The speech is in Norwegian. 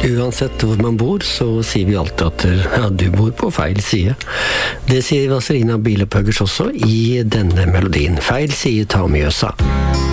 Uansett hvor man bor, så sier vi alltid at ja, du bor på feil side. Det sier Vazelina Bilopphøggers også i denne melodien. Feil side ta Mjøsa.